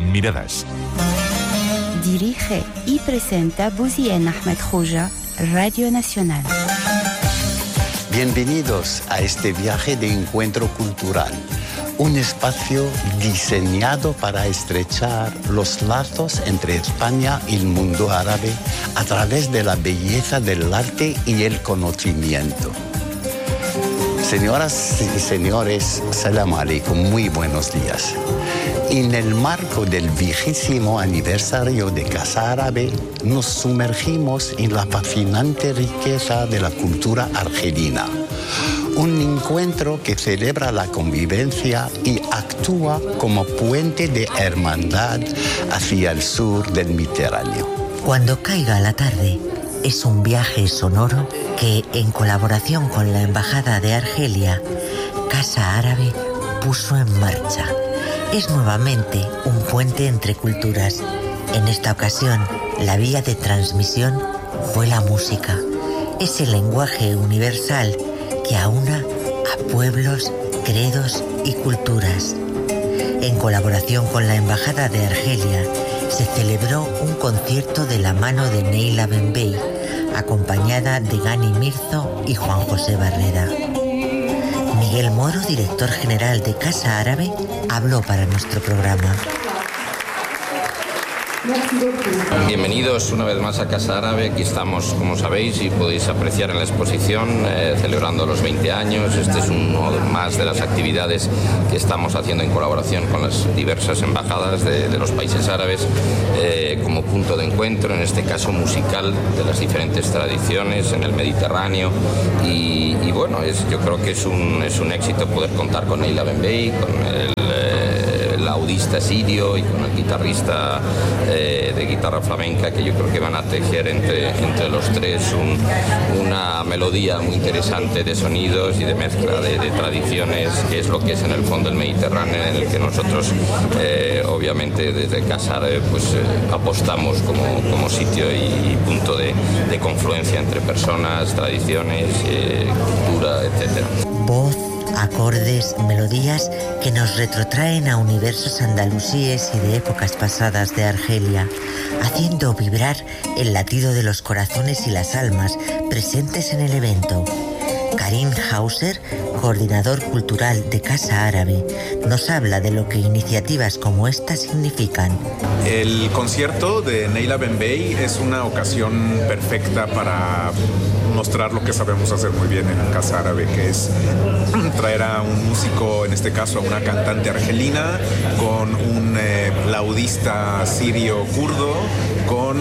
miradas. Dirige y presenta Bouzien Ahmed Khouja, Radio Nacional. Bienvenidos a este viaje de encuentro cultural, un espacio diseñado para estrechar los lazos entre España y el mundo árabe a través de la belleza del arte y el conocimiento. Señoras y señores, salam alaikum, muy buenos días. En el marco del 20º aniversario de Casa Árabe, nos sumergimos en la fascinante riqueza de la cultura argelina. Un encuentro que celebra la convivencia y actúa como puente de hermandad hacia el sur del Mediterráneo. Cuando caiga la tarde es un viaje sonoro que, en colaboración con la Embajada de Argelia, Casa Árabe puso en marcha. Es nuevamente un puente entre culturas. En esta ocasión, la vía de transmisión fue la música. Es el lenguaje universal que aúna a pueblos, credos y culturas. En colaboración con la Embajada de Argelia, se celebró un concierto de la mano de Neila Benbey, acompañada de Gani Mirzo y Juan José Barreda. Miguel Moro, director general de Casa Árabe, habló para nuestro programa. Bienvenidos una vez más a Casa Árabe. Aquí estamos, como sabéis, y podéis apreciar en la exposición, celebrando los 20 años. Este es uno más de las actividades que estamos haciendo en colaboración con las diversas embajadas de los países árabes, como punto de encuentro, en este caso musical, de las diferentes tradiciones en el Mediterráneo. Y bueno, yo creo que es un éxito poder contar con Neila Benbey, con el laudista sirio y con el guitarrista de guitarra flamenca, que yo creo que van a tejer entre los tres una melodía muy interesante de sonidos y de mezcla de tradiciones, que es lo que es en el fondo el Mediterráneo, en el que nosotros obviamente desde Casa Árabe pues apostamos como sitio y punto de confluencia entre personas, tradiciones, cultura, etcétera. Voz, acordes, melodías que nos retrotraen a universos andalusíes y de épocas pasadas de Argelia, haciendo vibrar el latido de los corazones y las almas presentes en el evento. Karim Hauser, coordinador cultural de Casa Árabe, nos habla de lo que iniciativas como esta significan. El concierto de Neila Benbey es una ocasión perfecta para mostrar lo que sabemos hacer muy bien en Casa Árabe, que es traer a un músico, en este caso a una cantante argelina, con un laudista sirio kurdo, con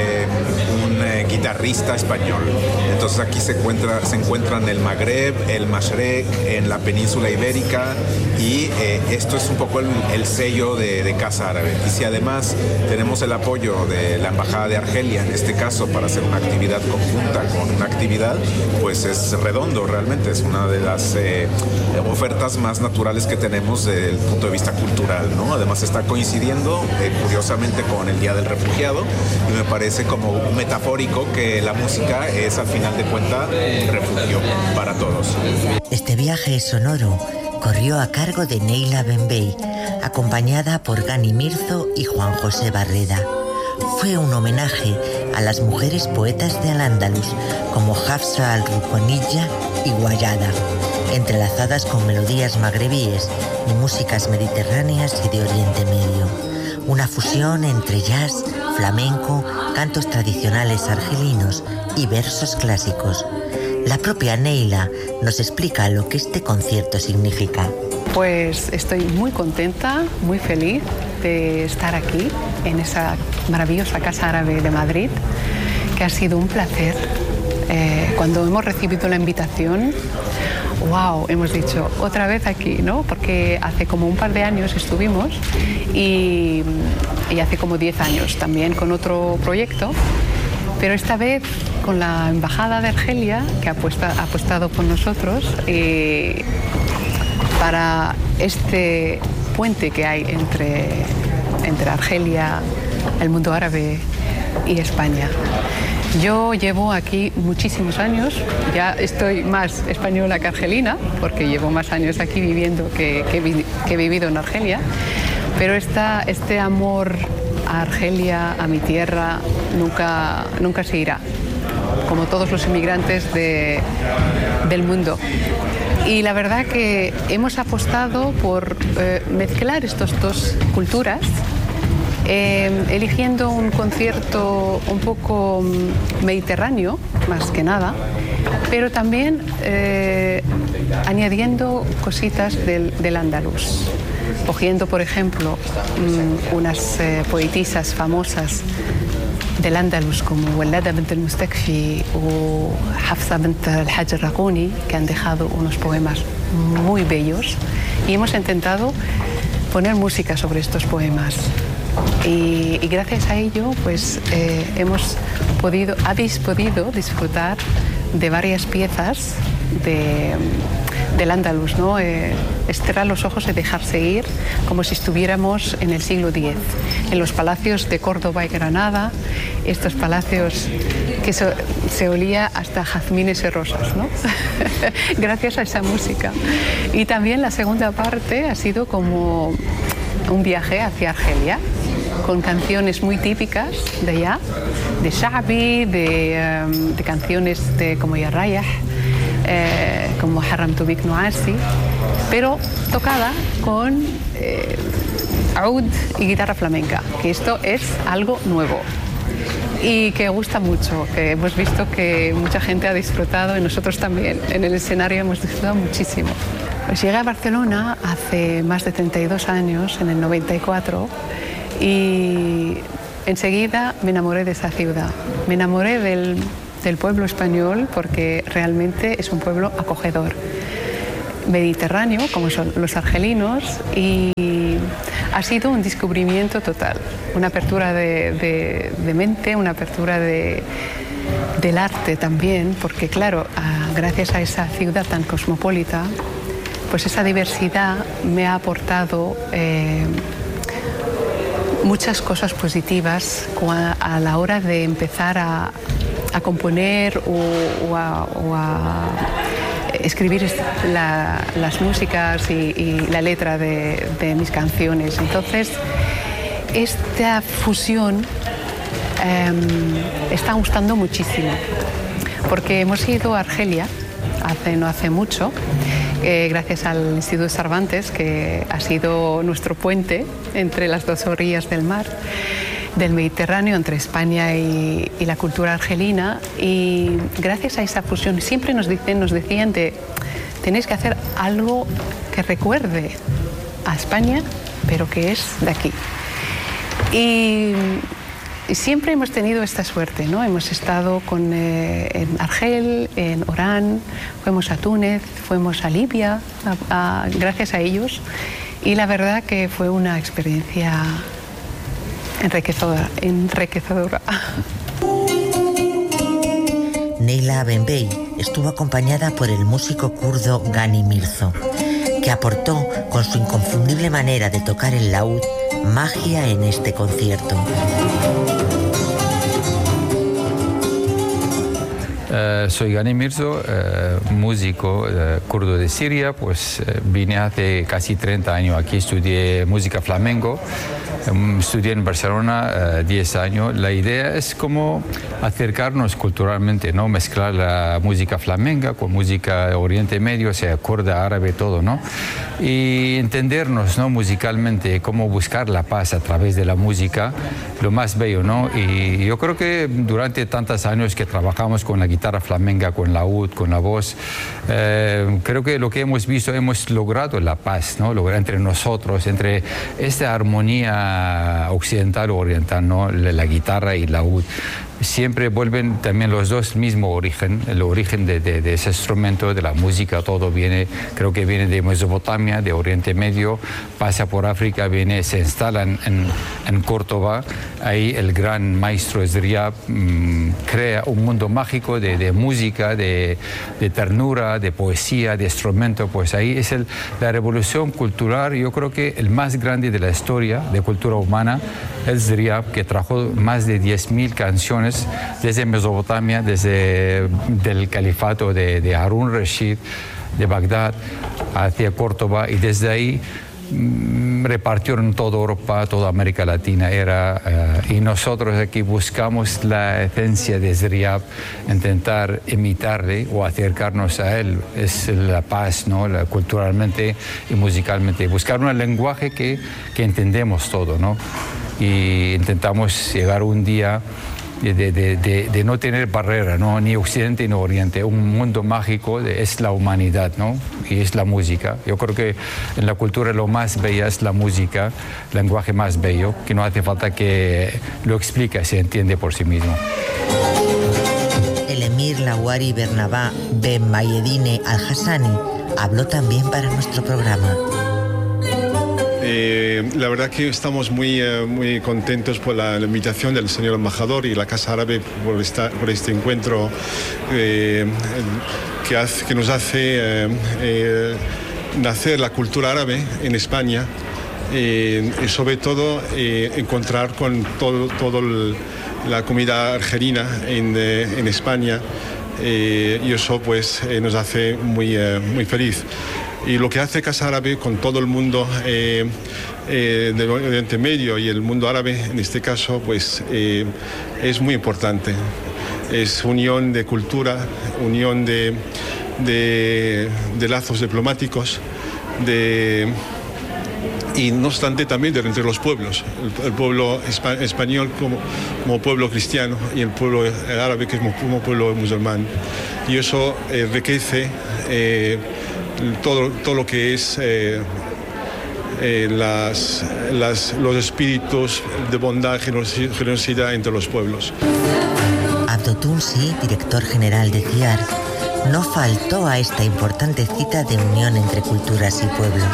un guitarrista español. Entonces aquí se encuentran el Magreb, el Mashrek, en la península ibérica, y esto es un poco el sello de Casa Árabe. Y si además tenemos el apoyo de la Embajada de Argelia, en este caso, para hacer una actividad conjunta con una actividad, pues es redondo realmente. Es una de las ofertas más naturales que tenemos desde el punto de vista cultural, ¿no? Además está coincidiendo curiosamente con el Día del Refugiado, y me parece como metafórico que la música es, al final de cuentas, un refugio para todos. Este viaje sonoro corrió a cargo de Neila Benbey, acompañada por Gani Mirzo y Juan José Barreda. Fue un homenaje a las mujeres poetas de Al-Ándalus, como Hafsa al-Ruconilla y Guayada, entrelazadas con melodías magrebíes y músicas mediterráneas y de Oriente Medio. Una fusión entre jazz, flamenco, cantos tradicionales argelinos y versos clásicos. La propia Neila nos explica lo que este concierto significa. Pues estoy muy contenta, muy feliz de estar aquí, en esa maravillosa Casa Árabe de Madrid, que ha sido un placer. Cuando hemos recibido la invitación, wow, hemos dicho, otra vez aquí, ¿no? Porque hace como un par de años estuvimos y hace como 10 años también con otro proyecto, pero esta vez con la Embajada de Argelia, que ha apostado por nosotros para este puente que hay entre Argelia, el mundo árabe y España. Yo llevo aquí muchísimos años, ya estoy más española que argelina, porque llevo más años aquí viviendo que he vivido en Argelia, Pero este amor a Argelia, a mi tierra, nunca se irá, como todos los inmigrantes del mundo. Y la verdad que hemos apostado por mezclar estas dos culturas, eligiendo un concierto un poco mediterráneo, más que nada, pero también añadiendo cositas del andaluz. Cogiendo, por ejemplo, unas poetisas famosas del Andalus como Walada bint al-Mustakfi o Hafsa bint al-Hajj al-Raquni, que han dejado unos poemas muy bellos, y hemos intentado poner música sobre estos poemas. Y gracias a ello, pues habéis podido disfrutar de varias piezas del Andalus, ¿no? Cerrar los ojos y dejarse ir como si estuviéramos en el siglo X, en los palacios de Córdoba y Granada, estos palacios que se olía hasta jazmines y rosas, ¿no? Gracias a esa música. Y también la segunda parte ha sido como un viaje hacia Argelia, con canciones muy típicas de allá, de Sha'bi, de canciones como Ya Rayah, como Haramtu Bik Nuasi, pero tocada con oud y guitarra flamenca, que esto es algo nuevo y que gusta mucho, que hemos visto que mucha gente ha disfrutado y nosotros también en el escenario hemos disfrutado muchísimo. Pues llegué a Barcelona hace más de 32 años, en el 94, y enseguida me enamoré de esa ciudad. Me enamoré del pueblo español porque realmente es un pueblo acogedor, mediterráneo, como son los argelinos, y ha sido un descubrimiento total, una apertura de mente, una apertura del arte también, porque claro, gracias a esa ciudad tan cosmopolita, pues esa diversidad me ha aportado muchas cosas positivas a la hora de empezar a componer o a escribir las músicas y la letra de mis canciones. Entonces, esta fusión está gustando muchísimo, porque hemos ido a Argelia no hace mucho, gracias al Instituto Cervantes, que ha sido nuestro puente entre las dos orillas del mar, del Mediterráneo, entre España y la cultura argelina, y gracias a esa fusión siempre nos decían tenéis que hacer algo que recuerde a España, pero que es de aquí. Y siempre hemos tenido esta suerte, ¿no? Hemos estado en Argel, en Orán, fuimos a Túnez, fuimos a Libia, gracias a ellos, y la verdad que fue una experiencia enriquecedora. Neyla Ben-Bey estuvo acompañada por el músico kurdo Gani Mirzo, que aportó con su inconfundible manera de tocar el laúd magia en este concierto. Soy Gani Mirzo, músico kurdo de Siria, pues vine hace casi 30 años aquí, estudié música flamenco, estudié en Barcelona 10 años. La idea es como acercarnos culturalmente, ¿no? Mezclar la música flamenca con música Oriente Medio, o sea, kurda, árabe, todo, ¿no? Y entendernos, ¿no? Musicalmente, cómo buscar la paz a través de la música, lo más bello, ¿no? Y yo creo que durante tantos años que trabajamos con la guitarra flamenca, con la laúd, con la voz, creo que lo que hemos visto, hemos logrado la paz, ¿no? Entre nosotros, entre esta armonía occidental o oriental, ¿no? La guitarra y la laúd. Siempre vuelven también los dos mismo origen, el origen de ese instrumento, de la música, todo viene, creo que viene de Mesopotamia, de Oriente Medio, pasa por África, se instala en Córdoba. Ahí el gran maestro Esdriab crea un mundo mágico de música, de ternura, de poesía, de instrumento. Pues ahí es la revolución cultural, yo creo que el más grande de la historia de cultura humana, Esdriab, que trajo más de 10.000 canciones desde Mesopotamia, desde el califato de Harún Rashid, de Bagdad hacia Córdoba, y desde ahí repartió en toda Europa, toda América Latina y nosotros aquí buscamos la esencia de Zriab, intentar imitarle o acercarnos a él, es la paz, ¿no? Culturalmente y musicalmente, buscar un lenguaje que entendemos todo, ¿no? Y intentamos llegar un día de no tener barrera, ¿no? Ni Occidente ni Oriente, un mundo mágico es la humanidad, ¿no? Y es la música. Yo creo que en la cultura lo más bella es la música, el lenguaje más bello, que no hace falta que lo explique, se entiende por sí mismo. El emir Lawari Bernabá Ben Mayedine Al-Hassani habló también para nuestro programa. La verdad que estamos muy contentos por la invitación del señor embajador y la Casa Árabe por este encuentro que nos hace nacer la cultura árabe en España y sobre todo encontrar con toda la comunidad argelina en España y eso pues nos hace muy feliz. Y lo que hace Casa Árabe con todo el mundo del Oriente Medio y el mundo árabe, en este caso, pues es muy importante. Es unión de cultura, unión de lazos diplomáticos, y no obstante también entre los pueblos, el pueblo español como pueblo cristiano y el pueblo árabe que es como pueblo musulmán. Y eso enriquece todo lo que es los espíritus de bondad y generosidad entre los pueblos. Abdo Tunsi, director general de CIAR, no faltó a esta importante cita de unión entre culturas y pueblos.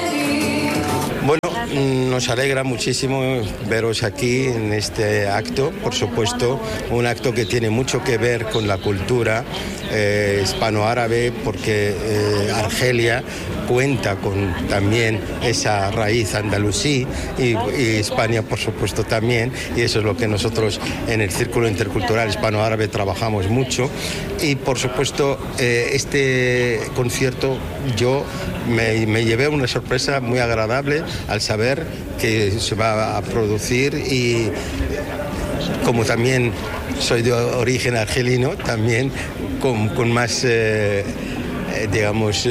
Bueno, nos alegra muchísimo veros aquí en este acto, por supuesto, un acto que tiene mucho que ver con la cultura hispano-árabe, porque Argelia cuenta con también esa raíz andalusí y España, por supuesto, también, y eso es lo que nosotros en el Círculo Intercultural Hispano-Árabe trabajamos mucho. Y, por supuesto, este concierto yo me llevé una sorpresa muy agradable al saber que se va a producir, y como también soy de origen argelino, también con más, digamos,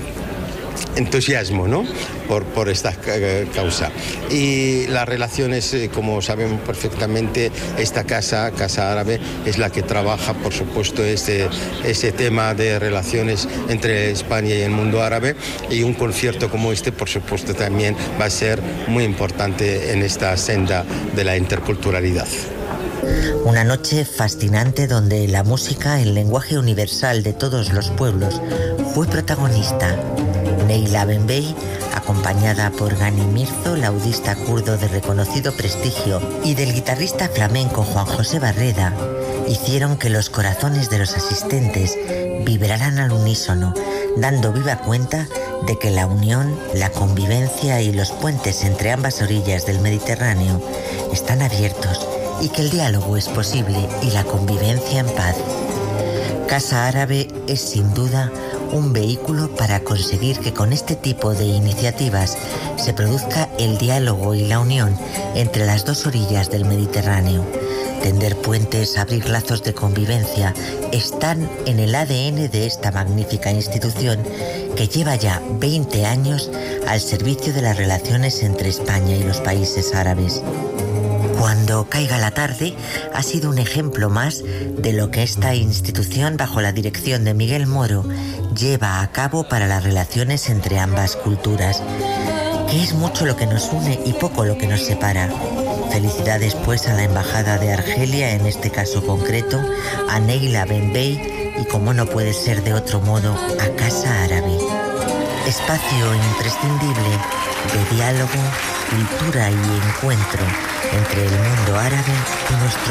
entusiasmo, ¿no? por esta causa. Y las relaciones, como sabemos perfectamente, esta Casa Árabe es la que trabaja, por supuesto, ese tema de relaciones entre España y el mundo árabe, y un concierto como este, por supuesto, también va a ser muy importante en esta senda de la interculturalidad. Una noche fascinante donde la música, el lenguaje universal de todos los pueblos, fue protagonista. Neyla Benbey, acompañada por Gani Mirzo, laudista kurdo de reconocido prestigio, y del guitarrista flamenco Juan José Barreda, hicieron que los corazones de los asistentes vibraran al unísono, dando viva cuenta de que la unión, la convivencia y los puentes entre ambas orillas del Mediterráneo están abiertos, y que el diálogo es posible y la convivencia en paz. Casa Árabe es sin duda un vehículo para conseguir que con este tipo de iniciativas se produzca el diálogo y la unión entre las dos orillas del Mediterráneo. Tender puentes, abrir lazos de convivencia, están en el ADN de esta magnífica institución que lleva ya 20 años al servicio de las relaciones entre España y los países árabes. Cuando caiga la tarde ha sido un ejemplo más de lo que esta institución, bajo la dirección de Miguel Moro, lleva a cabo para las relaciones entre ambas culturas, que es mucho lo que nos une y poco lo que nos separa. Felicidades pues a la Embajada de Argelia, en este caso concreto, a Neyla Benbey y, como no puede ser de otro modo, a Casa Árabe. Espacio imprescindible de diálogo, cultura y encuentro entre el mundo árabe y nuestro